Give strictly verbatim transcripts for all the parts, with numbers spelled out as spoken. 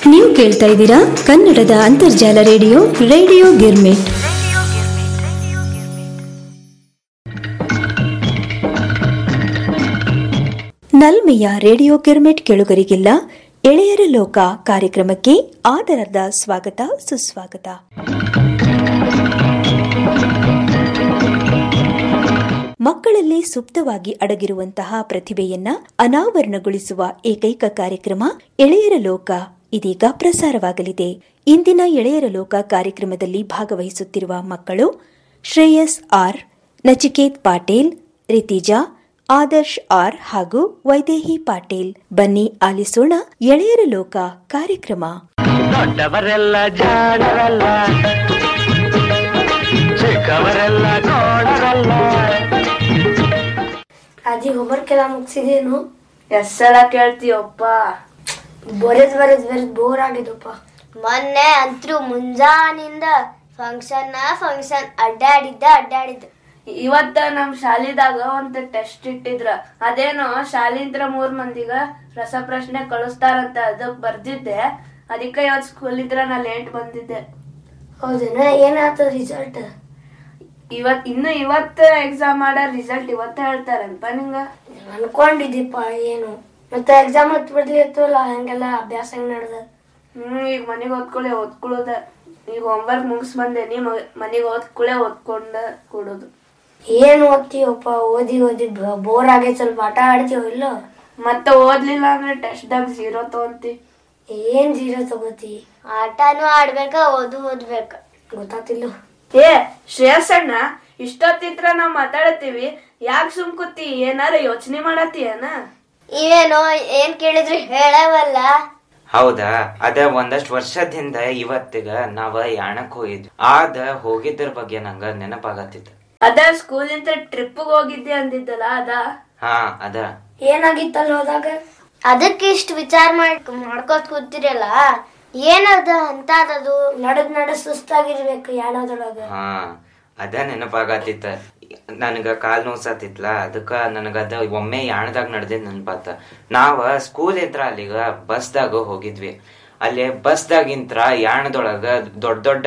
ನೀವು ಕೇಳ್ತಾ ಇದ್ದೀರಾ ಕನ್ನಡದ ಅಂತರ್ಜಾಲ radio radio girmit. ನಲ್ಮೆಯ radio girmit ಕೇಳುಗರಿಗೆಲ್ಲ ಎಳೆಯರ ಲೋಕ ಕಾರ್ಯಕ್ರಮಕ್ಕೆ ಆದರದ ಸ್ವಾಗತ ಸುಸ್ವಾಗತ. ಮಕ್ಕಳಲ್ಲಿ ಸುಪ್ತವಾಗಿ ಅಡಗಿರುವಂತಹ ಪ್ರತಿಭೆಯನ್ನ ಅನಾವರಣಗೊಳಿಸುವ ಏಕೈಕ ಕಾರ್ಯಕ್ರಮ ಎಳೆಯರ ಲೋಕ ಇದೀಗ ಪ್ರಸಾರವಾಗಲಿದೆ. ಇಂದಿನ ಎಳೆಯರ ಲೋಕ ಕಾರ್ಯಕ್ರಮದಲ್ಲಿ ಭಾಗವಹಿಸುತ್ತಿರುವ ಮಕ್ಕಳು ಶ್ರೇಯಸ್ ಆರ್, ನಚಿಕೇತ್ ಪಾಟೀಲ್, ರಿತಿಜಾ, ಆದರ್ಶ್ ಆರ್ ಹಾಗೂ ವೈದೇಹಿ ಪಾಟೀಲ್. ಬನ್ನಿ ಆಲಿಸೋಣ ಎಳೆಯರ ಲೋಕ ಕಾರ್ಯಕ್ರಮ. ದೊಡ್ಡವರೆಲ್ಲ ಜಾಣರಲ್ಲ, ಚಿಕ್ಕವರೆಲ್ಲ ನೋಡರಲ್ಲ. ಅಜ್ಜಿ ಹೋಮ್ವರ್ಕ್ ಎಲ್ಲ ಮುಗಿಸಿದೇನು? ಎಷ್ಟ್ ಸಲ ಕೇಳ್ತೀಯಪ್ಪ? ಬರೆದ್ ಬರೆದ್ ಬರೆದ್ ಬೋರ್ ಆಗಿದಪ್ಪ. ಮೊನ್ನೆ ಅಂತೂ ಮುಂಜಾನಿಂದ ಫಂಕ್ಷನ್ ಫಂಕ್ಷನ್ ಅಡ್ಡಾಡಿದ್ದ ಅಡ್ಡಾಡಿದ್ದ. ಇವತ್ತ ನಮ್ ಶಾಲಿದಾಗ ಒಂದ್ ಟೆಸ್ಟ್ ಇಟ್ಟಿದ್ರ, ಅದೇನೋ ಶಾಲಿಂತ್ರ ಮೂರ್ ಮಂದಿಗ ರಸಪ್ರಶ್ನೆ ಕಳಿಸ್ತಾರಂತ, ಅದಕ್ ಬರ್ದಿದ್ದೆ. ಅದಕ್ಕೆ ಇವತ್ ಸ್ಕೂಲ್ ಇದ್ರ ನಾ ಲೇಟ್ ಬಂದಿದ್ದೆ. ಹೌದೇನ? ಏನಾಯ್ತದ ರಿಸಲ್ಟ್? ಇವತ್ ಇನ್ನು ಇವತ್ತ ಎಕ್ಸಾಮ್ ಮಾಡೋ ರಿಸಲ್ಟ್ ಇವತ್ತ ಹೇಳ್ತಾರನ್ಪ ನಿಂಗ? ಅನ್ಕೊಂಡಿದ್ದೀಪ ಏನು ಮತ್ತೆ ಎಕ್ಸಾಮ್ ಹತ್ ಬಿಡ್ಲಿತ್ತಲ್ಲ, ಹಂಗೆಲ್ಲ ಅಭ್ಯಾಸ ಹೆಂಗ್ ನಡ್ದ? ಹ್ಮ್ ಈಗ ಮನೆಗ್ ಓದ್ಕೊಳ್ಳೆ ಓದ್ಕೊಳ್ಳೋದ. ಈಗ ಹೋಮ್ವರ್ಕ್ ಮುಗಿಸ್ ಬಂದೇನಿ, ಮನೆಗ್ ಓದ್ಕೊಳ್ಳೆ ಓದ್ಕೊಂಡ ಕೊಡೋದು. ಏನ್ ಓದ್ತೀವಪ್ಪ? ಓದಿ ಓದಿ ಬೋರ್ ಆಗೈತ್, ಸ್ವಲ್ಪ ಆಟ ಆಡ್ತೀವ ಇಲ್ಲ? ಮತ್ತೆ ಓದ್ಲಿಲ್ಲ ಅಂದ್ರೆ ಟೆಸ್ಟ್ ದಾಗ ಜೀರೋ ತಗೊಂತಿ. ಏನ್ ಜೀರೋ ತಗೋತಿ? ಆಟನೂ ಆಡ್ಬೇಕ, ಓದು ಓದ್ಬೇಕ. ಗೊತ್ತಾತಿಲ್ಲ. ಏ ಶ್ರೇಯಸಣ್ಣ, ಇಷ್ಟೊತ್ತಿತ್ರ ನಾವ್ ಮಾತಾಡತ್ತೀವಿ, ಯಾಕೆ ಸುಮ್ ಕೂತಿ? ಏನಾರ ಯೋಚನೆ ಮಾಡತ್ತೀಯನ? ಇವೇನೋ ಏನ್ ಕೇಳಿದ್ರಿ ಹೇಳವಲ್ಲ. ಹೌದಾ? ಅದ ಒಂದಷ್ಟು ವರ್ಷದಿಂದ ಇವತ್ತಿಗ ನಾವ ಯಾಣಕ್ ಹೋಗಿದ್ವಿ. ಆದ ಹೋಗಿದ್ರ ಬಗ್ಗೆ ನಂಗ ನೆನಪಾಗತ್ತಿತ್ತು. ಅದ ಸ್ಕೂಲ್ ಇಂದ ಟ್ರಿಪ್ ಹೋಗಿದ್ದೆ ಅಂದಿದ್ದಲ್ಲ, ಅದ? ಹಾ ಅದ. ಏನಾಗಿತ್ತಲ್ಲ ಹೋದಾಗ? ಅದಕ್ಕೆ ಇಷ್ಟು ವಿಚಾರ ಮಾಡ್ ಮಾಡ್ಕೋತ ಕೂತಿರಲ್ಲ, ಏನದ ಅಂತದದು? ನಡದ್ ನಡ ಸುಸ್ತಾಗಿರ್ಬೇಕು ಯಾಣದೊಳಗ. ಹಾ ಅದ ನೆನಪಾಗತ್ತಿತ್ತ. ನನಗ ಕಾಲ್ ನೋಸತ್ತಿತ್ಲ, ಅದಕ್ಕ ನನಗ ಅದ ಒಮ್ಮೆ ಯಾಣದಾಗ ನಡ್ದಿದ್ ನೆನಪಾತ. ನಾವ ಸ್ಕೂಲ್ ಇದ್ರ ಅಲ್ಲಿಗ ಬಸ್ದಾಗ ಹೋಗಿದ್ವಿ. ಅಲ್ಲಿ ಬಸ್ದಾಗಿಂತ್ರ ಯಾಣದೊಳಗ ದೊಡ್ಡ ದೊಡ್ಡ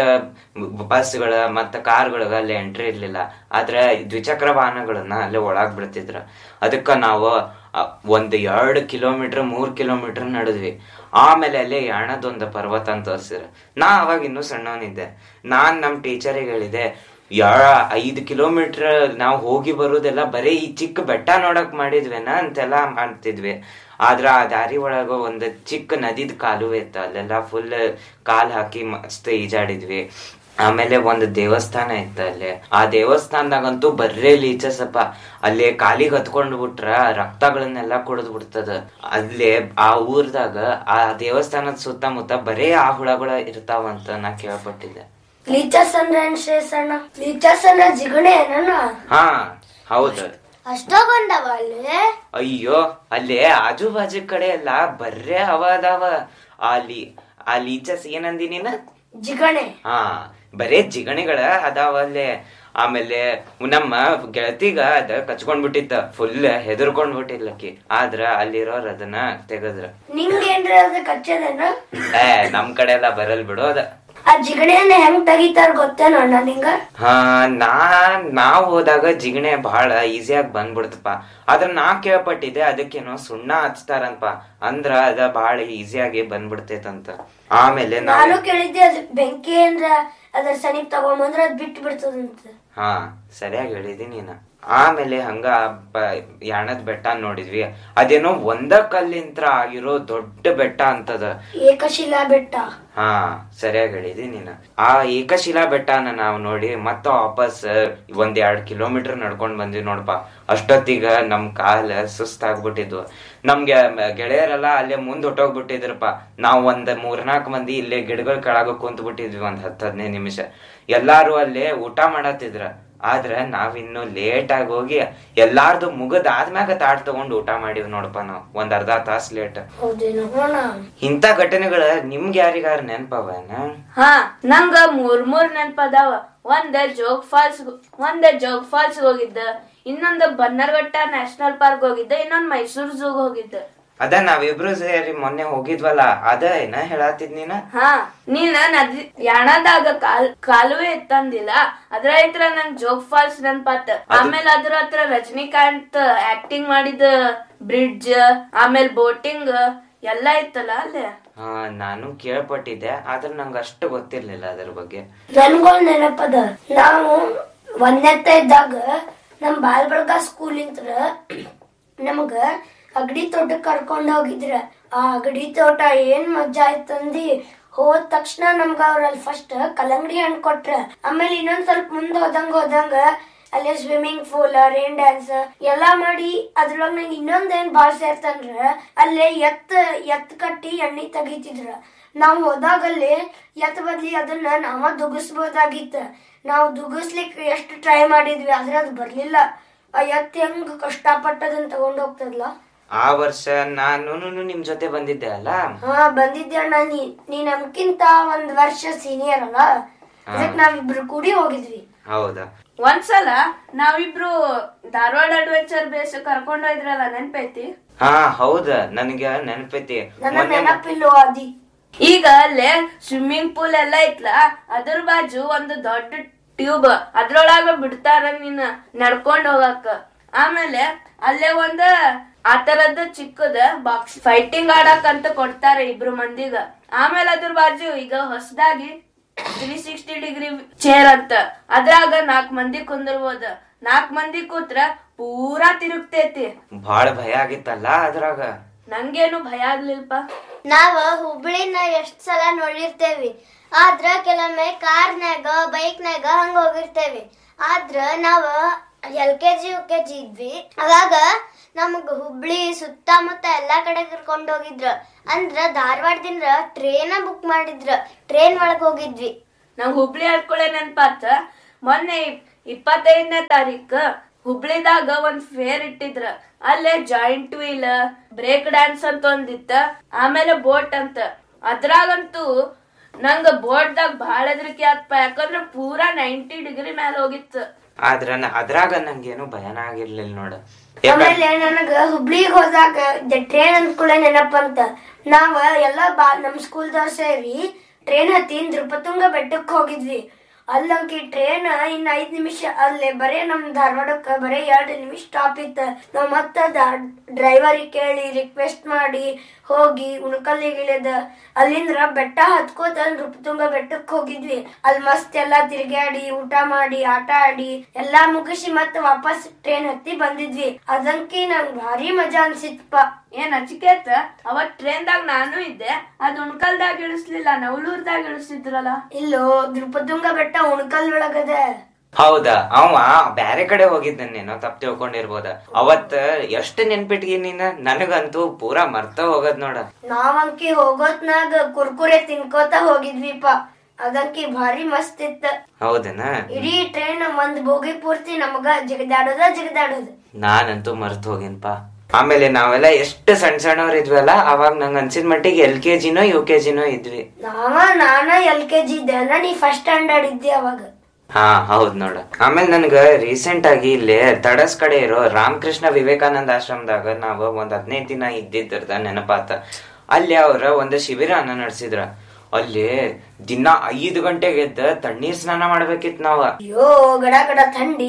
ಬಸ್ಗಳ ಮತ್ತ ಕಾರ್ಗಳಗ ಅಲ್ಲಿ ಎಂಟ್ರಿ ಇರ್ಲಿಲ್ಲ. ಆದ್ರ ದ್ವಿಚಕ್ರ ವಾಹನಗಳನ್ನ ಅಲ್ಲಿ ಒಳಗ್ ಬಿಡ್ತಿದ್ರ. ಅದಕ್ಕ ನಾವು ಒಂದ್ ಎರಡ್ ಕಿಲೋಮೀಟರ್ ಮೂರ್ ಕಿಲೋಮೀಟರ್ ನಡೆದ್ವಿ. ಆಮೇಲೆ ಅಲ್ಲಿ ಯಾಣದೊಂದು ಪರ್ವತ ಅಂತ ತೋರ್ಸಿದ್ರ. ನಾ ಅವಾಗ ಇನ್ನೂ ಸಣ್ಣವನಿದ್ದೆ. ನಾನ್ ನಮ್ ಟೀಚರಿಗೆ ಹೇಳಿದೆ, ಯಾರ ಐದ್ ಕಿಲೋಮೀಟರ್ ನಾವ್ ಹೋಗಿ ಬರುದೆಲ್ಲ ಬರೀ ಈ ಚಿಕ್ಕ ಬೆಟ್ಟ ನೋಡಕ್ ಮಾಡಿದ್ವೇನ ಅಂತೆಲ್ಲಾ ಮಾಡ್ತಿದ್ವಿ. ಆದ್ರ ಆ ದಾರಿ ಒಳಗ ಒಂದ್ ಚಿಕ್ಕ ನದಿದ್ ಕಾಲುವೆ ಇತ್ತು, ಅಲ್ಲೆಲ್ಲಾ ಫುಲ್ ಕಾಲ್ ಹಾಕಿ ಮಸ್ತ್ ಈಜಾಡಿದ್ವಿ. ಆಮೇಲೆ ಒಂದ್ ದೇವಸ್ಥಾನ ಇತ್ತ ಅಲ್ಲಿ. ಆ ದೇವಸ್ಥಾನದಾಗಂತೂ ಬರ್ರೇ ಲೀಚಸಪ್ಪ. ಅಲ್ಲಿ ಕಾಲಿಗೆ ಹತ್ಕೊಂಡ್ ಬಿಟ್ರ ರಕ್ತಗಳನ್ನೆಲ್ಲಾ ಕುಡಿದ್ ಬಿಡ್ತದ. ಅಲ್ಲೇ ಆ ಊರ್ದಾಗ ಆ ದೇವಸ್ಥಾನದ ಸುತ್ತಮುತ್ತ ಬರೇ ಆ ಹುಳಗಳ ಇರ್ತಾವಂತ ನಾ ಕೇಳ್ಪಟ್ಟಿದ್ದೆ. ಲೀಚಸ್ ಅಂದ್ರೆ ಏನ್ ಶ್ರೇಯಸಣ್ಣ? ಲೀಚಸ್ ಅಂದ್ರೆ ಜಿಗಣೆ ಏನ? ಹಾ ಹೌದು. ಅಷ್ಟೊಂದವ ಅಲ್ಲಿ? ಅಯ್ಯೋ, ಅಲ್ಲಿ ಆಜು ಬಾಜು ಕಡೆ ಎಲ್ಲ ಬರ್ರೇ ಅವ ಅದಾವ. ಅಲ್ಲಿ ಆ ಲೀಚಸ್ ಏನಂದಿ ನೀನ? ಜಿಗಣೆ. ಹಾ ಬರೇ ಜಿಗಣಿಗಳ ಅದಾವ ಅಲ್ಲೇ. ಆಮೇಲೆ ನಮ್ಮ ಗೆಳತಿಗ ಅದ ಕಚ್ಕೊಂಡ್ ಬಿಟ್ಟಿತ್ತ, ಫುಲ್ ಹೆದರ್ಕೊಂಡ್ ಬಿಟ್ಟಿಲ್ಲಕಿ. ಆದ್ರ ಅಲ್ಲಿರೋರ್ ಅದನ್ನ ತೆಗದ್ರ. ನಿಂಗೇನ್ರಿ ಅದ ಕಚ್ಚದೇನ? ಏ ನಮ್ ಕಡೆ ಎಲ್ಲಾ ಬರಲ್ ಬಿಡು ಅದ. ಆ ಜಿಗಣೆಯನ್ನ ಹೆಂಗ್ ತೆಗಿತಾರ ಗೊತ್ತೇನ ಅಣ್ಣ ನಿಂಗ? ಹಾ ನಾ ನಾವ್ ಹೋದಾಗ ಜಿಗಣೆ ಬಹಳ ಈಸಿಯಾಗಿ ಬಂದ್ಬಿಡ್ತಪ್ಪ. ಆದ್ರ ನಾ ಕೇಳ್ಪಟ್ಟಿದ್ದೆ ಅದಕ್ಕೇನೋ ಸುಣ್ಣ ಹಚ್ತಾರಂತ, ಅಂದ್ರ ಅದ ಬಹಳ ಈಸಿಯಾಗಿ ಬಂದ್ಬಿಡ್ತೈತಂತ. ಆಮೇಲೆ ನಾನು ಕೇಳಿದ್ದೆ, ಅದ್ ಬೆಂಕಿ ಅಂದ್ರ ಅದ್ರ ಸನಿಪ್ ತಗೊಂಬಂದ್ರ ಅದ್ ಬಿಟ್ಟು ಬಿಡ್ತದಂತ. ಹಾ ಸರಿಯಾಗಿ ಹೇಳಿದಿ ನೀನ. ಆಮೇಲೆ ಹಂಗ ಯಾಣದ್ ಬೆಟ್ಟ ನೋಡಿದ್ವಿ. ಅದೇನೋ ಒಂದ ಕಲ್ಲಿಂತ್ರ ಆಗಿರೋ ದೊಡ್ಡ ಬೆಟ್ಟ ಅಂತದ, ಏಕಶಿಲಾ ಬೆಟ್ಟ. ಹಾ ಸರಿಯಾಗಿ ಹೇಳಿದಿ ನೀನ. ಆ ಏಕಶಿಲಾ ಬೆಟ್ಟನ ನಾವ್ ನೋಡಿ ಮತ್ತ ವಾಪಸ್ ಒಂದ್ ಎರಡ್ ಕಿಲೋಮೀಟರ್ ನಡ್ಕೊಂಡ್ ಬಂದ್ವಿ ನೋಡಪ್ಪ. ಅಷ್ಟೊತ್ತಿಗ ನಮ್ ಕಾಲ ಸುಸ್ತಾಗ್ಬಿಟ್ಟಿದ್ವು. ನಮ್ಗೆ ಗೆಳೆಯರೆಲ್ಲ ಅಲ್ಲೇ ಮುಂದ್ ಹೊಟ್ಟೋಗ್ಬಿಟ್ಟಿದ್ರಪ್ಪ. ನಾವ್ ಒಂದ್ ಮೂರ್ನಾಲ್ಕು ಮಂದಿ ಇಲ್ಲೇ ಗಿಡಗಳ ಕೆಳಗ ಕುಂತ್ ಬಿಟ್ಟಿದ್ವಿ ಒಂದ್ ಹತ್ ಹದಿನೈದು ನಿಮಿಷ. ಎಲ್ಲಾರು ಅಲ್ಲೇ ಊಟ ಮಾಡತ್ತಿದ್ರ. ಆದ್ರ ನಾವಿನ್ನು ಲೇಟ್ ಆಗಿ ಹೋಗಿ ಎಲ್ಲಾರ್ದು ಮುಗದ್ ಆದ್ಮ್ಯಾಗ ತಾಟ್ ತಗೊಂಡ್ ಊಟ ಮಾಡಿವ್ ನೋಡಪ್ಪ ನಾವ್, ಒಂದ್ ಅರ್ಧ ತಾಸ್ ಲೇಟ್. ಇಂತ ಘಟನೆಗಳ ನಿಮ್ಗೆ ಯಾರಿಗಾರ ನೆನ್ಪವನ? ಹಾ ನಂಗ ಮೂರ್ ಮೂರ್ ನೆನ್ಪದಾವ. ಒಂದ್ ಜೋಗ್ ಫಾಲ್ಸ್ ಒಂದ್ ಜೋಗ್ ಫಾಲ್ಸ್ ಹೋಗಿದ್ದ, ಇನ್ನೊಂದು ಬನ್ನರ್ಘಟ್ಟ ನ್ಯಾಷನಲ್ ಪಾರ್ಕ್ ಹೋಗಿದ್ದ, ಇನ್ನೊಂದ್ ಮೈಸೂರ್ ಝೂಗ್ ಹೋಗಿದ್ದ. ಅದ ನಾವಿಬ್ರು ಸೇರಿ ಮೊನ್ನೆ ಹೋಗಿದ್ವಲ್ಲ ಅದ ಏನ ಹೇಳತ್ತಿದ್ ನೀನ? ಹಾ, ನೀನ ನದಿ ಯಾಣದಾಗ ಕಾಲ್ ಕಾಲುವೆ ಇತ್ತಂದಿಲ್ಲ, ಅದ್ರ ಹತ್ರ ನಂಗ್ ಜೋಗ್ ಫಾಲ್ಸ್ ನೆನ್ಪಾತ. ಆಮೇಲೆ ಅದ್ರ ಹತ್ರ ರಜನಿಕಾಂತ್ ಆಕ್ಟಿಂಗ್ ಮಾಡಿದ ಬ್ರಿಡ್ಜ್, ಆಮೇಲೆ ಬೋಟಿಂಗ್ ಎಲ್ಲಾ ಇತ್ತಲ್ಲ ಅಲ್ಲೇ. ಹಾ, ನಾನು ಕೇಳ್ಪಟ್ಟಿದ್ದೆ, ಆದ್ರೆ ನಂಗ ಅಷ್ಟು ಗೊತ್ತಿರ್ಲಿಲ್ಲ ಅದ್ರ ಬಗ್ಗೆ. ನನ್ಗಳು ನೆನಪದ, ನಾವು ಒಂದೆತ್ತ ಇದ್ದಾಗ ನಮ್ ಬಾಲ್ಬಳಗ ಸ್ಕೂಲ್ ಇಂತ್ರ ನಮಗ ಅಗಡಿ ತೋಟಕ್ ಕರ್ಕೊಂಡ್ ಹೋಗಿದ್ರ. ಆ ಅಗಡಿ ತೋಟ ಏನ್ ಮಜಾ ಆಯ್ತಂದಿ. ಹೋದ ತಕ್ಷಣ ನಮ್ಗ ಅವ್ರಲ್ಲಿ ಫಸ್ಟ್ ಕಲ್ಲಂಗಡಿ ಹಣ್ಣು ಕೊಟ್ರ. ಆಮೇಲೆ ಇನ್ನೊಂದ್ ಸ್ವಲ್ಪ ಮುಂದ್ ಹೋದಂಗ ಹೋದಂಗ ಅಲ್ಲಿ ಸ್ವಿಮ್ಮಿಂಗ್ ಪೂಲ್, ರೇನ್ ಡ್ಯಾನ್ಸ್ ಎಲ್ಲಾ ಮಾಡಿ ಅದ್ರೊಳಗ ನಂಗೆ ಇನ್ನೊಂದ್ ಏನ್ ಬಾಳ ಸೇರ್ತಂದ್ರ ಅಲ್ಲೇ ಎತ್ ಎತ್ ಕಟ್ಟಿ ಎಣ್ಣೆ ತೆಗಿತಿದ್ರ. ನಾವ್ ಹೋದಾಗಲ್ಲಿ ಎತ್ ಬದ್ಲಿ ಅದನ್ನ ನಾವ ದುಗಿಸ್ಬೋದಾಗಿತ್ತ. ನಾವು ದುಗಿಸ್ಲಿಕ್ ಎಷ್ಟು ಟ್ರೈ ಮಾಡಿದ್ವಿ, ಆದ್ರೆ ಅದು ಬರ್ಲಿಲ್ಲ. ಆ ಎತ್ ಹೆಂಗ್ ಕಷ್ಟಪಟ್ಟದನ್ನ ತಗೊಂಡ್ ಹೋಗ್ತದಲ್ಲ. ಆ ವರ್ಷ ನಾನು ನಿಮ್ ಜೊತೆ ಬಂದಿದ್ದೆ ಅಲ್ಲ? ಹಾ, ಬಂದಿದ್ದೆ ಅಣ್ಣ. ನೀ ನೀ ನಮ್ಕಿಂತ ಒಂದ್ ವರ್ಷ ಸೀನಿಯರ್ ಅಲ್ಲ, ಅದಕ್ಕೆ ನಾವಿಬ್ರು ಕೂಡಿ ಹೋಗಿದ್ವಿ. ಹೌದಾ? ಒಂದ್ಸಲ ನಾವಿಬ್ರು ಧಾರವಾಡ ಅಡ್ವೆಂಚರ್ ಬೇಸ್ ಕರ್ಕೊಂಡ್ ಹೋಯ್ದ್ರಲ್ಲ, ನೆನ್ಪೈತಿ? ಹಾ ಹೌದ, ನನ್ಗ ನೆನಪೈತಿ. ನನ್ನ ನೆನಪಿಲ್ಲೋ ಅದಿ. ಈಗ ಅಲ್ಲೇ ಸ್ವಿಮ್ಮಿಂಗ್ ಪೂಲ್ ಎಲ್ಲಾ ಐತ್ಲ, ಅದ್ರ ಬಾಜು ಒಂದು ದೊಡ್ಡ ಟ್ಯೂಬ್, ಅದ್ರೊಳಗ ಬಿಡ್ತಾರ ನೀನ್ ನಡ್ಕೊಂಡ್ ಹೋಗಕ್ಕ. ಆಮೇಲೆ ಅಲ್ಲೇ ಒಂದ ಆತರದ್ದು ಚಿಕ್ಕದ ಬಾಕ್ಸ್ ಫೈಟಿಂಗ್ ಆಡಕ್ ಅಂತ ಕೊಡ್ತಾರ ಇಬ್ರು ಮಂದಿಗ. ಆಮೇಲೆ ಅದ್ರ ಬಾಜು ಈಗ ಹೊಸದಾಗಿ ತ್ರೀ ಸಿಕ್ಸ್ಟಿ ಡಿಗ್ರಿ ಚೇರ್ ಅಂತ, ಅದ್ರಾಗ ನಾಕ್ ಮಂದಿ ಕುಂದಿರ್ಬೋದ. ನಾಕ್ ಮಂದಿ ಕೂತ್ರ ಪೂರಾ ತಿರುಗ್ತೈತಿ. ಬಾಳ ಭಯ ಆಗಿತ್ತಲ್ಲ ಅದ್ರಾಗ? ನಂಗೇನು ಭಯ ಆಗ್ಲಿಲ್ಪ. ನಾವ ಹುಬ್ಳಿನ ಎಷ್ಟ್ ಸಲ ನೋಡಿರ್ತೇವಿ, ಆದ್ರ ಕೆಲವೊಮ್ಮೆ ಕಾರ್ನ್ಯಾಗ ಬೈಕ್ನಾಗ ಹಂಗ ಹೋಗಿರ್ತೇವಿ. ಆದ್ರ ನಾವ L K G U K G ಇದ್ವಿ, ಅವಾಗ ನಮಗ ಹುಬ್ಳಿ ಸುತ್ತಮುತ್ತ ಎಲ್ಲಾ ಕಡೆ ಕರ್ಕೊಂಡ್ ಹೋಗಿದ್ರ. ಅಂದ್ರ ಧಾರವಾಡದಿಂದ ಟ್ರೇನ ಬುಕ್ ಮಾಡಿದ್ರ, ಟ್ರೇನ್ ಒಳಗ್ ಹೋಗಿದ್ವಿ. ನಾವ್ ಹುಬ್ಳಿ ಹರ್ಕೊಳೆ ನೆನ್ಪಾತ. ಮೊನ್ನೆ ಇಪ್ಪತ್ತೈದನೇ ತಾರೀಕ್ ಹುಬ್ಳಿದಾಗ ಒಂದ್ ಫೇರ್ ಇಟ್ಟಿದ್ರ. ಅಲ್ಲೇ ಜಾಯಿಂಟ್ ವೀಲ್, ಬ್ರೇಕ್ ಡ್ಯಾನ್ಸ್ ಅಂತ ಒಂದಿತ್ತ, ಆಮೇಲೆ ಬೋಟ್ ಅಂತ. ಅದ್ರಾಗಂತೂ ನಂಗ ಬೋಟ್ದಾಗ ಬಹಳ ಹೆದರಿಕೆ ಆತ್ಪ, ಯಾಕಂದ್ರ ಪೂರಾ ನೈಂಟಿ ಡಿಗ್ರಿ ಮ್ಯಾಲ ಹೋಗಿತ್ತು. ಆದ್ರ ಅದ್ರಾಗ ನಂಗೇನು ಭಯನ ಆಗಿರ್ಲಿಲ್ಲ ನೋಡ. ಆಮೇಲೆ ನನಗ ಹುಬ್ಳಿಗ್ ಹೋದಾಗ ಟ್ರೇನ್ ಅಂದ್ಕೂಡ ನೆನಪಂತ. ನಾವ ಎಲ್ಲಾ ಬಾ ನಮ್ ಸ್ಕೂಲ್ದವ್ರ ಸೇರಿ ಟ್ರೇನ್ ಹತ್ತಿ ನೃಪತುಂಗ ಬೆಟ್ಟಕ್ ಹೋಗಿದ್ವಿ. ಅಲ್ಲಂಕಿ ಟ್ರೇನ್ ಇನ್ ಐದ್ ನಿಮಿಷ ಅಲ್ಲೇ, ಬರೇ ನಮ್ ಧಾರವಾಡಕ್ಕ ಬರೇ ಎರಡ್ ನಿಮಿಷ ಸ್ಟಾಪ್ ಇತ್ತ. ನಾವ್ ಮತ್ತ ಡ್ರೈವರಿಗೆ ಕೇಳಿ ರಿಕ್ವೆಸ್ಟ್ ಮಾಡಿ ಹೋಗಿ ಉಣಕಲ್ಲಿಗೆ ಇಳಿದ ಅಲ್ಲಿಂದ್ರ ಬೆಟ್ಟ ಹತ್ಕೋತ ನೃಪತುಂಗ ಬೆಟ್ಟಕ್ ಹೋಗಿದ್ವಿ. ಅಲ್ಲಿ ಮಸ್ತ್ ಎಲ್ಲಾ ತಿರ್ಗಾಡಿ ಊಟ ಮಾಡಿ ಆಟ ಆಡಿ ಎಲ್ಲಾ ಮುಗಿಸಿ ಮತ್ತ ವಾಪಸ್ ಟ್ರೇನ್ ಹತ್ತಿ ಬಂದಿದ್ವಿ. ಅದಂಕಿ ನಂಗ್ ಭಾರಿ ಮಜಾ ಅನ್ಸಿತ್ಪ. ಏನ್ ಅಚಿಕೇತ, ಅವತ್ ಟ್ರೇನ್ದಾಗ ನಾನು ಇದ್ದೆ. ಅದ್ ಉಣ್ಕಲ್ದಾಗ ಇಳಿಸ್ಲಿಲ್ಲ, ನವಲೂರ್ದಾಗ ಇಳಿಸಿದ್ರಲ್ಲ. ಇಲ್ಲೋ, ನೃಪತುಂಗ ಬೆಟ್ಟ ಉಣ್ಕಲ್ ಒಳಗದ. ಹೌದಾ? ಅವ ಬ್ಯಾರೆ ಕಡೆ ಹೋಗಿದ್ದೇನೋ, ತಪ್ಪು ತಿಳ್ಕೊಂಡಿರ್ಬೋದ. ಅವತ್ ಎಷ್ಟ್ ನೆನ್ಪಿಟ್ಗಿ ನೀನ? ನನಗಂತೂ ಪೂರಾ ಮರ್ತ ಹೋಗದ್ ನೋಡ. ನಾವಂಕಿ ಹೋಗೋತ್ನಾಗ ಕುರ್ಕುರೆ ತಿನ್ಕೋತ ಹೋಗಿದ್ವಿಪ. ಅದಂಕಿ ಭಾರಿ ಮಸ್ತ್ ಇತ್ತ. ಹೌದನ? ಇಡೀ ಟ್ರೈನ್ ಒಂದ್ ಬೋಗಿ ಪೂರ್ತಿ ನಮಗ ಜಿಗದಾಡೋದ ಜಿಗದಾಡೋದು. ನಾನಂತೂ ಮರ್ತ ಹೋಗಿನ್ಪಾ. ಆಮೇಲೆ ನಾವೆಲ್ಲ ಎಷ್ಟು ಸಣ್ಣ ಸಣ್ಣವ್ರ ಇದ್ವಲ್ಲ, ಅವಾಗ ನಂಗ ಅನ್ಸಿದ ಮಟ್ಟಿಗೆ ಎಲ್ ಕೆ ಜಿನೋ ಯು ಕೆ ಜಿನೋ ಇದ್ವಿ. ನಾವ ನಾನ ಎಲ್ ಕೆ ಜಿ ಇದ್ದೆ, ನೀ ಫಸ್ಟ್ ಸ್ಟ್ಯಾಂಡರ್ಡ್ ಇದ್ದಿ ಅವಾಗ. ಹಾ ಹೌದ್ ನೋಡ. ಆಮೇಲೆ ನನ್ಗ ರೀಸೆಂಟ್ ಆಗಿ ಇಲ್ಲಿ ತಡಸ್ ಕಡೆ ಇರೋ ರಾಮಕೃಷ್ಣ ವಿವೇಕಾನಂದ ಆಶ್ರಮದಾಗ ನಾವ್ ಒಂದ್ ಹದಿನೈದು ದಿನ ಇದ್ದಿದ್ದ ನೆನಪಾತ. ಅಲ್ಲಿ ಅವ್ರ ಒಂದ್ ಶಿಬಿರನ ನಡೆಸಿದ್ರ. ಅಲ್ಲಿ ದಿನ ಐದು ಗಂಟೆಗೆ ಎದ್ದ ತಣ್ಣೀರ್ ಸ್ನಾನ ಮಾಡ್ಬೇಕಿತ್ ನಾವ. ಅಯ್ಯೋ, ಗಡ ಗಡ ಥಂಡಿ.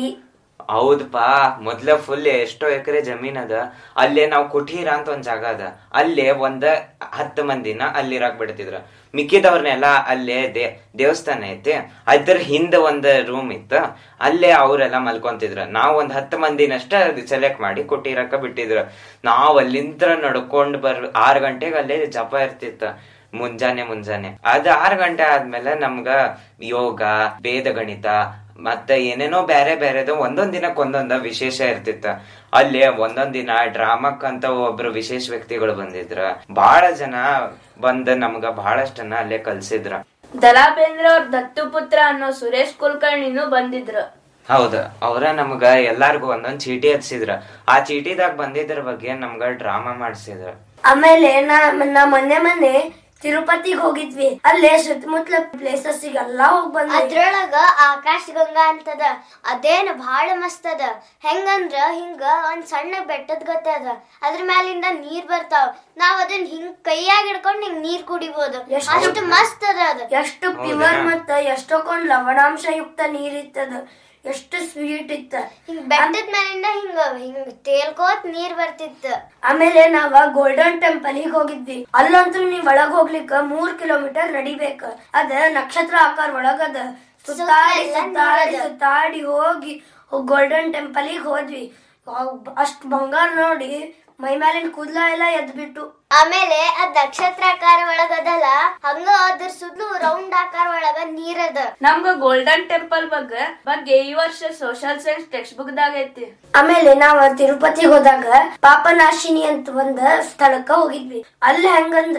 ಹೌದಪಾ. ಮೊದ್ಲ ಫುಲ್ ಎಷ್ಟೋ ಎಕರೆ ಜಮೀನ್ ಅದ. ಅಲ್ಲೇ ನಾವ್ ಕುಟೀರ ಅಂತ ಒಂದ್ ಜಾಗ ಅದ, ಅಲ್ಲೇ ಒಂದ್ ಹತ್ತು ಮಂದಿನ ಅಲ್ಲಿರಾಕ್ ಬಿಡ್ತಿದ್ರ. ಮಿಕ್ಕಿದವ್ರನ್ನೆಲ್ಲಾ ಅಲ್ಲೇ ದೇ ದೇವಸ್ಥಾನ ಐತಿ, ಅದ್ರ ಹಿಂದ ಒಂದ್ ರೂಮ್ ಇತ್ತು, ಅಲ್ಲೇ ಅವ್ರೆಲ್ಲಾ ಮಲ್ಕೊಂತಿದ್ರ. ನಾವ್ ಒಂದ್ ಹತ್ತು ಮಂದಿನಷ್ಟ ಸೆಲೆಕ್ಟ್ ಮಾಡಿ ಕುಟೀರಕ್ಕ ಬಿಟ್ಟಿದ್ರ. ನಾವ್ ಅಲ್ಲಿಂದ ನಡ್ಕೊಂಡ್ ಬರ್ ಆರ್ ಗಂಟೆಗೆ ಅಲ್ಲೇ ಜಪ ಇರ್ತಿತ್ತ, ಮುಂಜಾನೆ ಮುಂಜಾನೆ. ಅದ್ ಆರ್ ಗಂಟೆ ಆದ್ಮೇಲೆ ನಮ್ಗ ಯೋಗ, ವೇದ ಗಣಿತ ಮತ್ತೆ ಏನೇನೋ ಬ್ಯಾರೆ ಬ್ಯಾರೆದು ಒಂದೊಂದ್ ದಿನಕ್ ಒಂದೊಂದ ವಿಶೇಷ ಇರ್ತಿತ್ತ. ಅಲ್ಲಿ ಒಂದೊಂದ್ ದಿನ ಡ್ರಾಮಕ್ ಅಂತ ಒಬ್ರು ವಿಶೇಷ ವ್ಯಕ್ತಿಗಳು ಬಂದಿದ್ರ. ಬಹಳ ಜನ ಬಂದ ನಮ್ಗ ಬಹಳಷ್ಟನ್ನ ಅಲ್ಲೇ ಕಲ್ಸಿದ್ರ. ದರಾ ಬೇಂದ್ರೆ ಅವ್ರ ದತ್ತು ಪುತ್ರ ಅನ್ನೋ ಸುರೇಶ್ ಕುಲಕರ್ಣಿನೂ ಬಂದಿದ್ರು. ಹೌದ, ಅವ್ರ ನಮ್ಗ ಎಲ್ಲಾರ್ಗು ಒಂದೊಂದ್ ಚೀಟಿ ಹಚ್ಚಿದ್ರ. ಆ ಚೀಟಿದಾಗ ಬಂದಿದ್ರ ಬಗ್ಗೆ ನಮ್ಗ ಡ್ರಾಮಾ ಮಾಡ್ಸಿದ್ರ. ಆಮೇಲೆ ನಾ ನಾ ಮೊನ್ನೆ ಮೊನ್ನೆ ತಿರುಪತಿಗೆ ಹೋಗಿದ್ವಿ. ಅಲ್ಲೇ ಸುತ್ತಮುತ್ತಲ ಪ್ಲೇಸಸ್ ಎಲ್ಲಾ ಹೋಗ್ ಬಂದ್ವಿ. ಅದ್ರೊಳಗ ಆಕಾಶ ಗಂಗಾ ಅಂತದ, ಅದೇನ್ ಬಹಳ ಮಸ್ತ್ ಅದ. ಹೆಂಗಂದ್ರ ಹಿಂಗ ಒಂದ್ ಸಣ್ಣ ಬೆಟ್ಟದ ಗತೆ ಅದ, ಅದ್ರ ಮ್ಯಾಲಿಂದ ನೀರ್ ಬರ್ತಾವ. ನಾವ್ ಅದನ್ನ ಹಿಂಗ್ ಕೈಯಾಗ ಹಿಡ್ಕೊಂಡ್ ಹಿಂಗ್ ನೀರ್ ಕುಡಿಬಹುದು, ಅಷ್ಟು ಮಸ್ತ್ ಅದ. ಅದ ಎಷ್ಟು ಪ್ಯೂರ್ ಮತ್ತ ಎಷ್ಟೊಂದ್ ಲವಣಾಂಶ ಯುಕ್ತ ನೀರ್ ಇತ್ತದ, ಎಷ್ಟು ಸ್ವೀಟ್ ಇತ್ತ. ಹಿಂಗ್ ಬೆಟ್ಟದ ಮ್ಯಾಲಿಂದ ಹಿಂಗ ಹಿಂಗ್ ತೇಲ್ಕೋತ್ ನೀರ್ ಬರ್ತಿತ್ತು. ಆಮೇಲೆ ನಾವ ಗೋಲ್ಡನ್ ಟೆಂಪಲ್ ಗೆ ಹೋಗಿದ್ವಿ. ಅಲ್ಲಂತೂ ನೀವ್ ಒಳಗ್ ಹೋಗ್ಲಿಕ್ಕ ಮೂರ್ ಕಿಲೋಮೀಟರ್ ನಡಿಬೇಕ. ಅದ ನಕ್ಷತ್ರ ಆಕಾರ ಒಳಗದ. ಸುತ್ತಾಡಿ ಸುತ್ತಾಡಿ ಸುತ್ತಾಡಿ ಹೋಗಿ ಗೋಲ್ಡನ್ ಟೆಂಪಲ್ ಗೆ ಹೋದ್ವಿ. ಅಷ್ಟ್ ಬಂಗಾರ ನೋಡಿ ಮೈ ಮೇಲಿನ ಕೂದ್ಲ ಎಲ್ಲ ಎದ್ಬಿಟ್ಟು. ಆಮೇಲೆ ಅದ್ ನಕ್ಷತ್ರಾಕಾರ ಒಳಗದಲ್ಲ, ಹಂಗ ಅದ್ರ ಸುದ್ಲು ರೌಂಡ್ ಆಕಾರ ಒಳಗ ನೀರದ. ನಮ್ಗ ಗೋಲ್ಡನ್ ಟೆಂಪಲ್ ಬಗ್ಗೆ ಬಗ್ಗೆ ಈ ವರ್ಷ ಸೋಷಿಯಲ್ ಸೈನ್ಸ್ ಟೆಕ್ಸ್ಟ್ ಬುಕ್ ದಾಗ ಐತಿ. ಆಮೇಲೆ ನಾವ್ ತಿರುಪತಿಗೆ ಹೋದಾಗ ಪಾಪನಾಶಿನಿ ಅಂತ ಒಂದ್ ಸ್ಥಳಕ್ಕ ಹೋಗಿದ್ವಿ. ಅಲ್ಲಿ ಹೆಂಗಂದ್ರ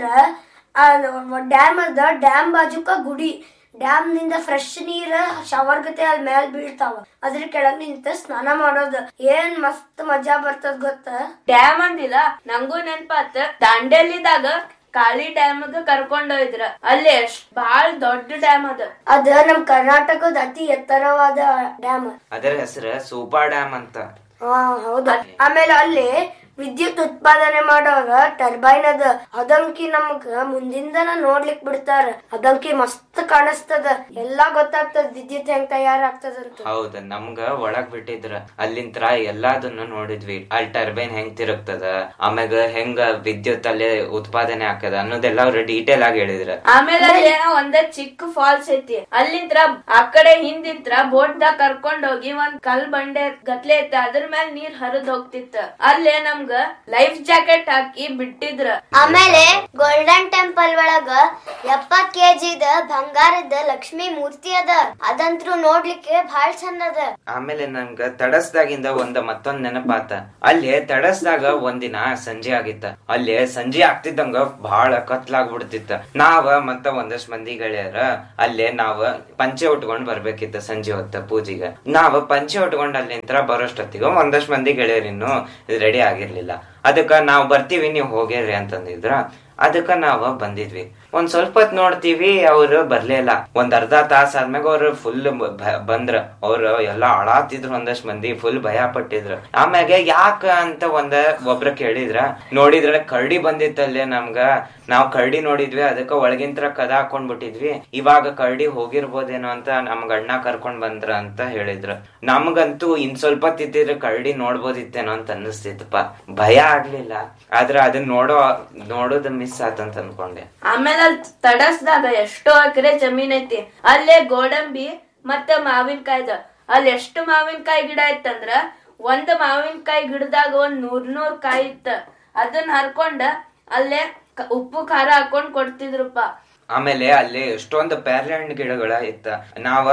ಡ್ಯಾಮ್ ಅದ, ಡ್ಯಾಮ್ ಬಾಜುಕ ಗುಡಿ. ಡ್ಯಾಮ್ ನಿಂದ ಫ್ರೆಶ್ ನೀರ್ ಶವರ್ ಗತೆ ಅಲ್ಲಿ ಮ್ಯಾಲ್ ಬೀಳ್ತಾವ. ಅದ್ರ ಕೆಳಗ್ ನಿಂತ ಸ್ನಾನ ಮಾಡೋದು ಏನ್ ಮಸ್ತ್ ಮಜಾ ಬರ್ತದ ಗೊತ್ತ. ಡ್ಯಾಮ್ ಅಂದಿಲ್ಲ, ನಂಗೂ ನೆನ್ಪಾತ. ದಾಂಡೇಲಿದಾಗ ಕಾಳಿ ಡ್ಯಾಮ್ ಕರ್ಕೊಂಡೋಯ್ದ್ರ. ಅಲ್ಲಿ ಎಷ್ಟ್ ಬಾಳ್ ದೊಡ್ಡ ಡ್ಯಾಮ್ ಅದ. ಅದ ನಮ್ ಕರ್ನಾಟಕದ ಅತಿ ಎತ್ತರವಾದ ಡ್ಯಾಮ್. ಅದರ ಹೆಸರು ಸೂಪಾ ಡ್ಯಾಮ್ ಅಂತ. ಹಾ ಹೌದ. ಆಮೇಲೆ ಅಲ್ಲಿ ವಿದ್ಯುತ್ ಉತ್ಪಾದನೆ ಮಾಡೋರ ಟರ್ಬೈನ್ ಅದ. ಅದಂಕಿ ನಮಗ ಮುಂದಿಂದನ ನೋಡ್ಲಿಕ್ ಬಿಡ್ತಾರ. ಅದಂಕಿ ಮಸ್ತ್ ಕಾಣಿಸ್ತದ, ಎಲ್ಲಾ ಗೊತ್ತಾಗ್ತದ ವಿದ್ಯುತ್ ಹೆಂಗ್ ತಯಾರಾಗ್ತದಂತ. ಹೌದ, ನಮ್ಗ ಒಳಗ್ ಬಿಟ್ಟಿದ್ರ ಅಲ್ಲಿಂತ್ರ ಎಲ್ಲಾದನ್ನು ನೋಡಿದ್ವಿ. ಅಲ್ಲಿ ಟರ್ಬೈನ್ ಹೆಂಗ್ ತಿರುಗ್ತದ, ಆಮ್ಯಾಗ ಹೆಂಗ ವಿದ್ಯುತ್ ಅಲ್ಲಿ ಉತ್ಪಾದನೆ ಆಗ್ತದ ಅನ್ನೋದೆಲ್ಲ ಅವ್ರ ಡೀಟೇಲ್ ಆಗಿ ಹೇಳಿದ್ರ. ಆಮೇಲೆ ಅಲ್ಲಿ ಒಂದ ಚಿಕ್ಕ ಫಾಲ್ಸ್ ಐತಿ. ಅಲ್ಲಿಂತ್ರ ಆ ಕಡೆ ಹಿಂದಿಂತ್ರ ಬೋಟ್ ದಾಗ ಕರ್ಕೊಂಡ್ ಹೋಗಿ ಒಂದ್ ಕಲ್ ಬಂಡೆ ಗತ್ಲೆ ಐತಿ, ಅದ್ರ ಮೇಲೆ ನೀರ್ ಹರಿದ್ ಹೋಗ್ತಿತ್ತ. ಅಲ್ಲೇ ನಮ್ಗ ಲೈಫ್ ಜಾಕೆಟ್ ಹಾಕಿ ಬಿಟ್ಟಿದ್ರ. ಆಮೇಲೆ ಗೋಲ್ಡನ್ ಟೆಂಪಲ್ ಒಳಗ ಎಪ್ಪತ್ ಕೆಜಿದ ಬಂಗಾರದ ಲಕ್ಷ್ಮಿ ಮೂರ್ತಿ ಅದ. ಅದಂತ್ರು ನೋಡ್ಲಿಕ್ಕೆ ಬಹಳ ಚಂದ ಅದ. ಆಮೇಲೆ ನಮ್ಗ ತಡಸ್ದಾಗಿಂದ ಒಂದ ಮತ್ತೊಂದ್ ನೆನಪಾತ. ಅಲ್ಲಿ ತಡಸ್ದಾಗ ಒಂದಿನ ಸಂಜೆ ಆಗಿತ್ತ. ಅಲ್ಲಿ ಸಂಜೆ ಆಗ್ತಿದ್ದಂಗ ಬಹಳ ಕತ್ಲಾಗ್ಬಿಡ್ತಿತ್ತ. ನಾವ ಮತ್ತ ಒಂದಷ್ಟ್ ಮಂದಿ ಗೆಳೆಯರ ಅಲ್ಲೇ ನಾವ್ ಪಂಚೆ ಉಟ್ಕೊಂಡ್ ಬರ್ಬೇಕಿತ್ತ ಸಂಜೆ ಹೊತ್ತ ಪೂಜೆಗೆ. ನಾವ್ ಪಂಚೆ ಉಟ್ಕೊಂಡ್ ಅಲ್ಲಿಂತ್ರ ಬರೋಷ್ಟೊತ್ತಿಗ ಒಂದಷ್ಟ್ ಮಂದಿ ಗೆಳೆಯರಿನ್ನು ರೆಡಿ ಆಗಿರ್ಲಿಲ್ಲ. ಅದಕ್ಕ ನಾವ್ ಬರ್ತೀವಿ, ನೀವ್ ಹೋಗ್ಯಾರಿ ಅಂತಂದಿದ್ರ. ಅದಕ್ಕ ನಾವ್ ಬಂದಿದ್ವಿ. ಒಂದ್ ಸ್ವಲ್ಪ ಹೊತ್ ನೋಡ್ತೀವಿ, ಅವ್ರು ಬರ್ಲೇ ಇಲ್ಲ. ಒಂದ್ ಅರ್ಧ ತಾಸ ಆದ್ಮ್ಯಾಗ ಅವ್ರು ಫುಲ್ ಬಂದ್ರ. ಅವ್ರು ಎಲ್ಲಾ ಅಳಾತಿದ್ರು, ಒಂದಷ್ಟ್ ಮಂದಿ ಫುಲ್ ಭಯ ಪಟ್ಟಿದ್ರು. ಆಮ್ಯಾಗ ಯಾಕ ಅಂತ ಒಂದ ಒಬ್ರ ಕೇಳಿದ್ರ. ನೋಡಿದ್ರ ಕರಡಿ ಬಂದಿತ್ತಲ್ಲೇ ನಮ್ಗ. ನಾವ್ ಕರಡಿ ನೋಡಿದ್ವಿ, ಅದಕ್ಕ ಒಳಗಿಂತ್ರ ಕದ ಹಾಕೊಂಡ್ ಬಿಟ್ಟಿದ್ವಿ. ಇವಾಗ ಕರಡಿ ಹೋಗಿರ್ಬೋದೇನೋ ಅಂತ ನಮ್ಗ ಅಣ್ಣ ಕರ್ಕೊಂಡ್ ಬಂದ್ರ ಅಂತ ಹೇಳಿದ್ರು. ನಮ್ಗಂತೂ ಇನ್ ಸ್ವಲ್ಪ ತಿದ್ದಿದ್ರೆ ಕರಡಿ ನೋಡ್ಬೋದಿತ್ತೇನೋ ಅಂತ ಅನ್ನಿಸ್ತಿತ್ತಪ್ಪ. ಭಯ ಆಗ್ಲಿಲ್ಲ, ಆದ್ರ ಅದನ್ನ ನೋಡೋ ನೋಡೋದ್ ಮಿಸ್ ಆತಂತ ಅನ್ಕೊಂಡೆ. ಆಮೇಲೆ ಅಲ್ಲಿ ತಡಸ್ದಾಗ ಎಷ್ಟೋ ಎಕರೆ ಜಮೀನ್ ಐತಿ. ಅಲ್ಲೇ ಗೋಡಂಬಿ ಮತ್ತೆ ಮಾವಿನಕಾಯ್ದ. ಅಲ್ಲಿ ಎಷ್ಟು ಮಾವಿನಕಾಯಿ ಗಿಡ ಇತ್ತಂದ್ರ ಒಂದ್ ಮಾವಿನಕಾಯಿ ಗಿಡದಾಗ ಒಂದ್ ನೂರ್ ನೂರ್ ಕಾಯಿ ಇತ್ತ. ಅದನ್ನ ಹರ್ಕೊಂಡ ಅಲ್ಲೇ ಉಪ್ಪು ಖಾರ ಹಾಕೊಂಡ್ ಕೊಡ್ತಿದ್ರಪ್ಪ. ಆಮೇಲೆ ಅಲ್ಲಿ ಎಷ್ಟೊಂದು ಪ್ಯಾರ್ಲೆ ಹಣ್ಣು ಗಿಡಗಳ ಇತ್ತ. ನಾವ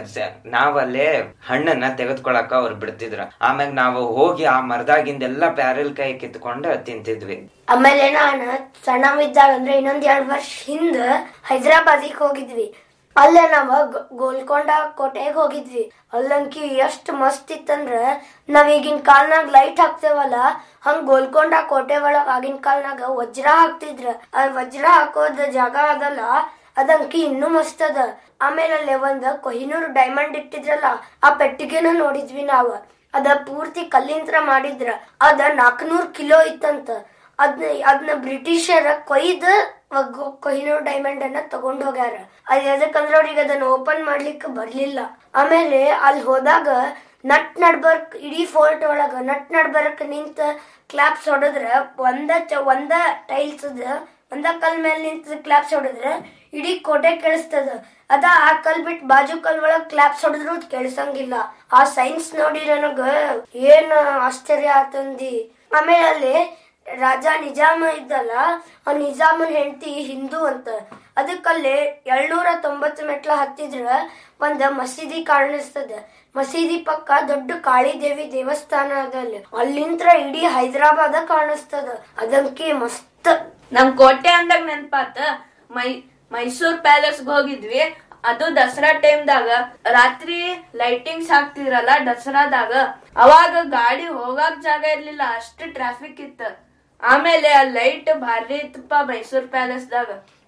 ನಾವಲ್ಲೇ ಹಣ್ಣನ್ನ ತೆಗೆದ್ಕೊಳಕ ಅವ್ರು ಬಿಡ್ತಿದ್ರ. ಆಮ್ಯಾಗ ನಾವು ಹೋಗಿ ಆ ಮರದಾಗಿಂದೆಲ್ಲಾ ಪ್ಯಾರಲ್ ಕಾಯಿ ಕಿತ್ಕೊಂಡ್ ತಿಂತಿದ್ವಿ. ಆಮೇಲೆ ನಾನು ಸಣ್ಣವಿದ್ದಾಗ ಅಂದ್ರೆ ಇನ್ನೊಂದ್ ಎರಡ್ ವರ್ಷ ಹಿಂದ ಹೈದರಾಬಾದಿಗೆ ಹೋಗಿದ್ವಿ. ಅಲ್ಲೇ ನಾವ ಗೋಲ್ಕೊಂಡ ಕೋಟೆಗೆ ಹೋಗಿದ್ವಿ. ಅಲ್ಲಂಕಿ ಎಷ್ಟ್ ಮಸ್ತ್ ಇತ್ತಂದ್ರ ನಾವ್ ಈಗಿನ ಕಾಲ್ನಾಗ ಲೈಟ್ ಹಾಕ್ತೇವಲ್ಲ, ಹಂಗ ಗೋಲ್ಕೊಂಡ ಕೋಟೆ ಒಳಗ ಆಗಿನ ಕಾಲ್ನಾಗ ವಜ್ರ ಹಾಕ್ತಿದ್ರ. ಆ ವಜ್ರ ಹಾಕೋದ ಜಾಗ ಅದಲ್ಲ, ಅದಂಕಿ ಇನ್ನೂ ಮಸ್ತ್ ಅದ. ಆಮೇಲೆ ಅಲ್ಲೇ ಒಂದ್ ಕೊಹಿನೂರ್ ಡೈಮಂಡ್ ಇಟ್ಟಿದ್ರಲ್ಲ, ಆ ಪೆಟ್ಟಿಗೆನ ನೋಡಿದ್ವಿ ನಾವ್. ಅದ ಪೂರ್ತಿ ಕಲ್ಲಿಂತ್ರ ಮಾಡಿದ್ರ. ಅದ ನಾಲ್ಕನೂರ್ ಕಿಲೋ ಇತ್ತಂತ. ಅದ್ನ ಅದನ್ನ ಬ್ರಿಟಿಷರ ಕೊಯ್ದ ಕೊಹಿನೂರ್ ಡೈಮಂಡ್ ಅನ್ನ ತಗೊಂಡ್ ಹೋಗ್ಯಾರ. ಅದ್ ಎದಕ್ಕಂದ್ರ ಅವ್ರಿಗೆ ಅದನ್ನ ಓಪನ್ ಮಾಡ್ಲಿಕ್ಕೆ ಬರ್ಲಿಲ್ಲ. ಆಮೇಲೆ ಅಲ್ಲಿ ಹೋದಾಗ ನಟ್ ನಡ್ಬರ್ಕ್ ಇಡೀ ಫೋರ್ಟ್ ಒಳಗ ನಟ್ ನಡ್ಬರ್ಕ್ ನಿಂತ ಕ್ಲಾಪ್ಸ್ ಹೊಡದ್ರ ಒಂದ ಒಂದ ಟೈಲ್ಸ್ ಒಂದ ಕಲ್ ಮೇಲೆ ನಿಂತ ಕ್ಲಾಪ್ಸ್ ಹೊಡದ್ರ ಇಡೀ ಕೋಟೆ ಕೇಳಿಸ್ತದ. ಅದ ಆ ಕಲ್ ಬಿಟ್ ಬಾಜು ಕಲ್ ಒಳಗ್ ಕ್ಲಾಪ್ಸ್ ಹೊಡೆದ್ರು ಕೇಳ್ಸಂಗಿಲ್ಲ. ಆ ಸೈನ್ಸ್ ನೋಡಿ ನನಗ ಏನ್ ಆಶ್ಚರ್ಯ ಆತಂದಿ. ಆಮೇಲೆ ಅಲ್ಲಿ ರಾಜ ನಿಜಾಮ ಇದ್ದಲ್ಲ, ಆ ನಿಜಾಮನ್ ಹೆಂಡತಿ ಹಿಂದೂ ಅಂತ. ಅದಕ್ಕಲ್ಲಿ ಏಳ್ನೂರ ತೊಂಬತ್ತು ಮೆಟ್ಲ ಹತ್ತಿದ್ರ ಒಂದ್ ಮಸೀದಿ ಕಾಣಿಸ್ತದ. ಮಸೀದಿ ಪಕ್ಕ ದೊಡ್ಡ ಕಾಳಿದೇವಿ ದೇವಸ್ಥಾನ ಅದ. ಅಲ್ಲಿ ಅಲ್ಲಿಂತ್ರ ಇಡೀ ಹೈದರಾಬಾದ ಕಾಣಿಸ್ತದ. ಅದಂಕಿ ಮಸ್ತ್. ನಮ್ ಕೋಟೆ ಅಂದಾಗ ನೆನ್ಪಾತ ಮೈ ಮೈಸೂರ್ ಪ್ಯಾಲೇಸ್ ಹೋಗಿದ್ವಿ. ಅದು ದಸರಾ ಟೈಮ್ದಾಗ ರಾತ್ರಿ ಲೈಟಿಂಗ್ಸ್ ಹಾಕ್ತಿದ್ರಲ್ಲ ದಸರಾದಾಗ, ಅವಾಗ ಗಾಡಿ ಹೋಗಾಕ್ ಜಾಗ ಇರ್ಲಿಲ್ಲ, ಅಷ್ಟು ಟ್ರಾಫಿಕ್ ಇತ್ತ. ಆಮೇಲೆ ಆ ಲೈಟ್ ಭಾರಿ ಇತ್ತಪ್ಪ ಮೈಸೂರ್ ಪ್ಯಾಲೇಸ್ ದಾಗ.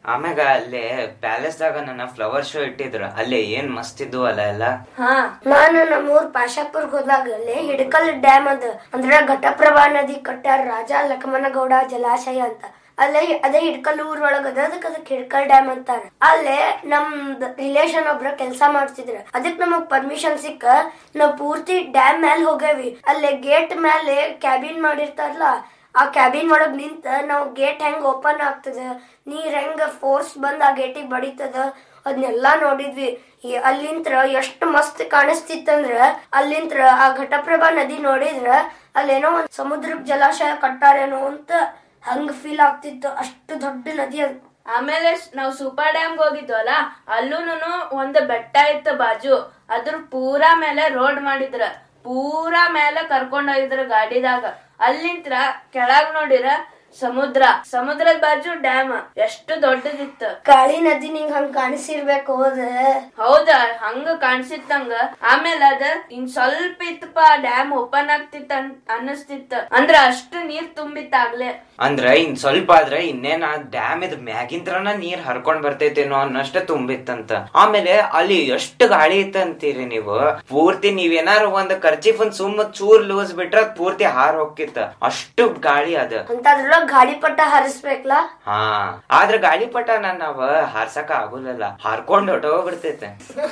ಆಮ್ಯಾಗ ಅಲ್ಲೇ ಪ್ಯಾಲೇಸ್ ದಾಗ ನನ್ನ ಫ್ಲವರ್ ಶೋ ಇಟ್ಟಿದ್ರ ಅಲ್ಲೇ ಏನ್ ಮಸ್ತ್ ಇದ್ವು ಅಲ್ಲ ಎಲ್ಲ. ಹಾ ನಾನು ನಮ್ಮೂರ್ ಪಾಶಾಪುರ್ ಹೋದಾಗ ಅಲ್ಲಿ ಹಿಡಕಲ್ ಡ್ಯಾಮ್ ಅದ ಅಂದ್ರೆ ಘಟಪ್ರಭಾ ನದಿ ಕಟ್ಟಾರ ರಾಜ ಲಕ್ಷ್ಮಣಗೌಡ ಜಲಾಶಯ ಅಂತ. ಅಲ್ಲೇ ಅದೇ ಹಿಡ್ಕಲ್ ಊರ್ ಒಳಗದ ಅದಕ್ಕೆ ಅದಕ್ಕೆ ಹಿಡ್ಕಲ್ ಡ್ಯಾಮ್ ಅಂತಾರ. ಅಲ್ಲೇ ನಮ್ದ್ ರಿಲೇಷನ್ ಒಬ್ರ ಕೆಲ್ಸ ಮಾಡ್ತಿದ್ರ. ಅದಕ್ ನಮಗ್ ಪರ್ಮಿಷನ್ ಸಿಕ್ಕ ನಾವ್ ಪೂರ್ತಿ ಡ್ಯಾಮ್ ಮ್ಯಾಲ ಹೋಗೇವಿ. ಅಲ್ಲೇ ಗೇಟ್ ಮೇಲೆ ಕ್ಯಾಬಿನ್ ಮಾಡಿರ್ತಾರಲ್ಲ, ಆ ಕ್ಯಾಬಿನ್ ಒಳಗ್ ನಿಂತ ನಾವ್ ಗೇಟ್ ಹೆಂಗ್ ಓಪನ್ ಆಗ್ತದ, ನೀರ್ ಹೆಂಗ ಫೋರ್ಸ್ ಬಂದ್ ಆ ಗೇಟಿಗೆ ಬಡಿತದ ಅದನ್ನೆಲ್ಲಾ ನೋಡಿದ್ವಿ. ಅಲ್ಲಿಂತ್ರ ಎಷ್ಟ್ ಮಸ್ತ್ ಕಾಣಿಸ್ತಿತ್ತಂದ್ರ ಅಲ್ಲಿಂತ್ರ ಆ ಘಟಪ್ರಭಾ ನದಿ ನೋಡಿದ್ರ ಅಲ್ಲೇನೋ ಒಂದ್ ಸಮುದ್ರಕ್ ಜಲಾಶಯ ಕಟ್ಟಾರೇನೋ ಅಂತ ಹಂಗ ಫೀಲ್ ಆಗ್ತಿತ್ತು. ಅಷ್ಟು ದೊಡ್ಡ ನದಿ ಅದು. ಆಮೇಲೆ ನಾವ್ ಸೂಪರ್ ಡ್ಯಾಮ್ ಹೋಗಿದ್ವಲ್ಲ, ಅಲ್ಲೂನು ಒಂದ್ ಬೆಟ್ಟ ಇತ್ತು ಬಾಜು. ಅದ್ರ ಪೂರಾ ಮೇಲೆ ರೋಡ್ ಮಾಡಿದ್ರ, ಪೂರಾ ಮೇಲೆ ಕರ್ಕೊಂಡ್ ಹೋಗಿದ್ರ ಗಾಡಿದಾಗ. ಅಲ್ಲಿಂತ್ರ ಕೆಳಗ್ ನೋಡಿರ ಸಮುದ್ರ, ಸಮುದ್ರದ ಬಾಜು ಡ್ಯಾಮ್ ಎಷ್ಟು ದೊಡ್ಡದಿತ್ತು. ಕಾಳಿ ನದಿ ನಿಂಗ್ ಹಂಗ ಕಾಣಿಸಿರ್ಬೇಕು. ಹೋದ ಹೌದ, ಹಂಗ ಕಾಣಿಸಿತ್ತಂಗ. ಆಮೇಲೆ ಅದ ಇನ್ ಸ್ವಲ್ಪ ಇತ್ತಪ್ಪ ಡ್ಯಾಮ್ ಓಪನ್ ಆಗ್ತಿತ್ತ ಅನ್ನಿಸ್ತಿತ್ತ. ಅಂದ್ರ ಅಷ್ಟು ನೀರ್ ತುಂಬಿತ್ತಾಗ್ಲೆ. ಅಂದ್ರ ಇನ್ ಸ್ವಲ್ಪ ಆದ್ರೆ ಇನ್ನೇನ ಡ್ಯಾಮ್ ಇದ್ ಮ್ಯಾಗಿಂತ್ರನ ನೀರ್ ಹರ್ಕೊಂಡ್ ಬರ್ತೈತೇನೋ ಅನ್ನಷ್ಟ ತುಂಬಿತ್ತಂತ. ಆಮೇಲೆ ಅಲ್ಲಿ ಎಷ್ಟು ಗಾಳಿ ಇತ್ತಂತೀರಿ ನೀವು. ಪೂರ್ತಿ ನೀವೇನಾರು ಒಂದ್ ಕರ್ಚೀಫ್ ಒಂದ್ ಸುಮ್ಮ ಚೂರ್ ಲೂಸ್ ಬಿಟ್ರ ಪೂರ್ತಿ ಹಾರ್ ಹೋಗ್ತಿತ್ತ, ಅಷ್ಟು ಗಾಳಿ ಅದ. ಅಂತದ್ರೊಳಗ ಗಾಳಿಪಟ ಹಾರಿಸ್ಬೇಕಲ್ಲ. ಹಾ, ಆದ್ರ ಗಾಳಿಪಟ ನಾವ್ ಹಾರ್ಸಕ ಆಗುಲ್ಲ, ಹಾರ್ಕೊಂಡ್ ಹೊಟ್ಟೋಗ್ಬಿಡ್ತೈತೆ.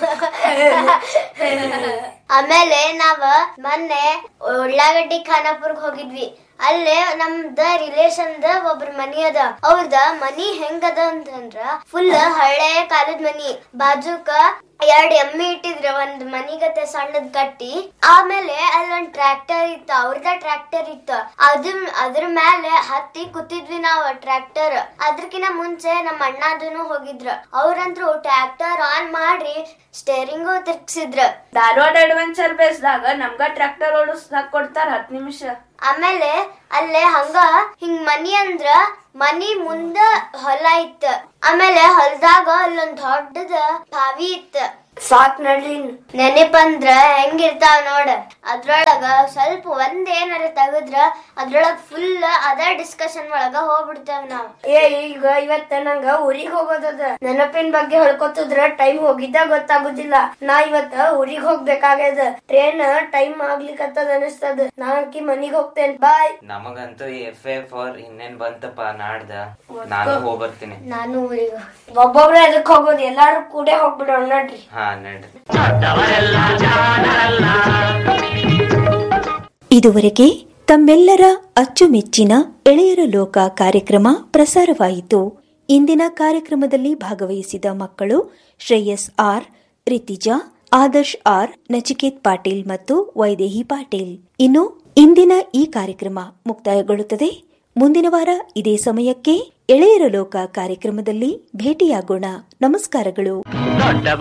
ಆಮೇಲೆ ನಾವ ಮೊನ್ನೆ ಉಳ್ಳಾಗಡ್ಡಿ ಖಾನಾಪುರ್ಗ್ ಹೋಗಿದ್ವಿ. ಅಲ್ಲೇ ನಮ್ದ ರಿಲೇಷನ್ ದ ಒಬ್ರ ಮನಿ ಅದ. ಅವ್ರದ ಮನಿ ಹೆಂಗದ ಅಂತಂದ್ರ ಫುಲ್ ಹಳೆ ಕಾಲದ ಮನಿ. ಬಾಜುಕ ಎರಡ್ ಎಮ್ಮಿ ಇಟ್ಟಿದ್ರ ಒಂದ್ ಮನಿಗತೆ ಸಣ್ಣದ್ ಕಟ್ಟಿ. ಆಮೇಲೆ ಅಲ್ಲೊಂದ್ ಟ್ರ್ಯಾಕ್ಟರ್ ಇತ್ತ, ಅವ್ರದ ಟ್ರ್ಯಾಕ್ಟರ್ ಇತ್ತ. ಅದ್ರ ಅದ್ರ ಮೇಲೆ ಹತ್ತಿ ಕೂತಿದ್ವಿ ನಾವ್ ಟ್ರ್ಯಾಕ್ಟರ್. ಅದ್ರಕಿನ ಮುಂಚೆ ನಮ್ಮ ಅಣ್ಣದನು ಹೋಗಿದ್ರ. ಅವ್ರಂತ್ರು ಟ್ರ್ಯಾಕ್ಟರ್ ಆನ್ ಮಾಡಿ ಸ್ಟೇರಿಂಗು ತಿರ್ಗ್ಸಿದ್ರ. ಧಾರವಾಡ ಅಡ್ವೆಂಚರ್ ಬೇಸ್ದಾಗ ನಮ್ಗ ಟ್ರ್ಯಾಕ್ಟರ್ ಓಡಿಸ್ದಾಕ್ ಕೊಡ್ತಾರ ಹತ್ ನಿಮಿಷ. ಆಮೇಲೆ ಅಲ್ಲೇ ಹಂಗ ಹಿಂಗ್ ಮನಿ ಅಂದ್ರ ಮನಿ ಮುಂದ ಹೊಲ ಇತ್ತ. ಆಮೇಲೆ ಹೊಲದಾಗ ಅಲ್ಲೊಂದ್ ದೊಡ್ಡದ ಬಾವಿ ಇತ್ತ. ಸಾಕ್ ನಡ್ಲಿ. ನೆನಪಂದ್ರ ಹೆಂಗಿರ್ತಾವ ನೋಡ. ಅದ್ರೊಳಗ ಸ್ವಲ್ಪ ಒಂದ್ ಏನಾರ ತೆಗದ್ರ ಅದ್ರೊಳಗ ಫುಲ್ ಅದ ಡಿಸ್ಕಷನ್ ಒಳಗ ಹೋಗ್ಬಿಡ್ತೇವ್ ನಾವ್. ಏ ಈಗ ಇವತ್ತ ನಂಗ ಊರಿಗ್ ಹೋಗೋದದ. ನೆನಪಿನ ಬಗ್ಗೆ ಹೇಳ್ಕೊತಿದ್ರ ಟೈಮ್ ಹೋಗಿದ್ದ ಗೊತ್ತಾಗುದಿಲ್ಲ. ನಾ ಇವತ್ತ ಊರಿಗ್ ಹೋಗ್ಬೇಕಾಗ್ಯದ. ಟ್ರೇನ್ ಟೈಮ್ ಆಗ್ಲಿಕ್ಕತ್ತದ ಅನಿಸ್ತದ. ನಾಕಿ ಮನಿಗ್ ಹೋಗ್ತೇನೆ. ಬಾಯ್. ನಮಗಂತೂ ಎಫ್ ಎ ಫಾರ್ ಇನ್ನೇನ್ ಬಂತಪ್ಪ ನಾಡ್ದ. ನಾನು ಹೋಗ್ಬರ್ತೀನಿ. ನಾನು ಊರಿಗ ಒಬ್ಬೊಬ್ರ ಎದಕ್ ಹೋಗೋದು, ಎಲ್ಲಾರು ಕೂಡ ಹೋಗ್ಬಿಡೋಣ ನಡ್ರಿ. ಹಾ ನಡ್ರಿ. ಇದುವರೆಗೆ ತಮ್ಮೆಲ್ಲರ ಅಚ್ಚುಮೆಚ್ಚಿನ ಎಳೆಯರ ಲೋಕ ಕಾರ್ಯಕ್ರಮ ಪ್ರಸಾರವಾಯಿತು. ಇಂದಿನ ಕಾರ್ಯಕ್ರಮದಲ್ಲಿ ಭಾಗವಹಿಸಿದ ಮಕ್ಕಳು ಶ್ರೇಯಸ್ ಆರ್, ರಿತಿಜಾ, ಆದರ್ಶ್ ಆರ್, ನಚಿಕೇತ್ ಪಾಟೀಲ್ ಮತ್ತು ವೈದೇಹಿ ಪಾಟೀಲ್. ಇನ್ನು ಇಂದಿನ ಈ ಕಾರ್ಯಕ್ರಮ ಮುಕ್ತಾಯಗೊಳ್ಳುತ್ತದೆ. ಮುಂದಿನ ವಾರ ಇದೇ ಸಮಯಕ್ಕೆ ಎಳೆಯರ ಲೋಕ ಕಾರ್ಯಕ್ರಮದಲ್ಲಿ ಭೇಟಿಯಾಗೋಣ. ನಮಸ್ಕಾರಗಳು.